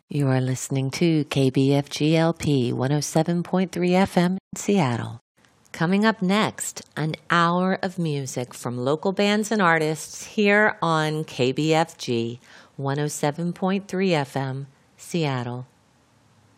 You are listening to KBFGLP 107.3 FM in Seattle. Coming up next, an hour of music from local bands and artists here on KBFG 107.3 FM, Seattle.